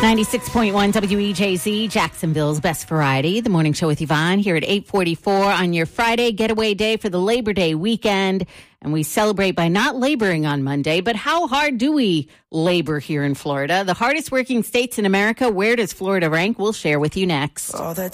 96.1 WEJZ, Jacksonville's best variety. The morning show with Yvonne here at 8:44 on your Friday getaway day for the Labor Day weekend. And we celebrate by not laboring on Monday. But how hard do we labor here in Florida? The hardest working states in America. Where does Florida rank? We'll share with you next. Oh, that's